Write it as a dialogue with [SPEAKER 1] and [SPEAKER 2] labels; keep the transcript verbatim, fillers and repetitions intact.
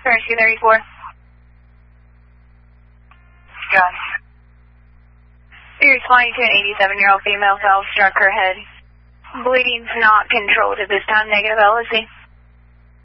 [SPEAKER 1] Rescue thirty-four.
[SPEAKER 2] Gun.
[SPEAKER 1] You're responding to an eighty-seven-year-old female, fell, struck her head. Bleeding's not controlled at this time. Negative L S C.